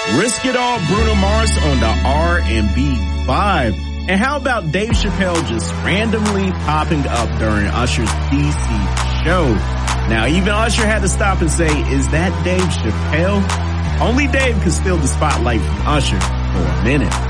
Risk It All, Bruno Mars on the R&B vibe. And how about Dave Chappelle just randomly popping up during Usher's DC show? Now, even Usher had to stop and say, is that Dave Chappelle? Only Dave could steal the spotlight from Usher for a minute.